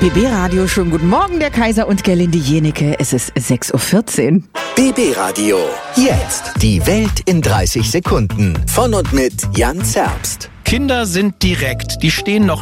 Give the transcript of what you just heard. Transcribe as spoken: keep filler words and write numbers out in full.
B B-Radio, schönen guten Morgen, der Kaiser und Gerlinde Jenecke. Es ist sechs Uhr vierzehn. B B-Radio, jetzt die Welt in dreißig Sekunden. Von und mit Jan Zerbst. Kinder sind direkt. Die stehen noch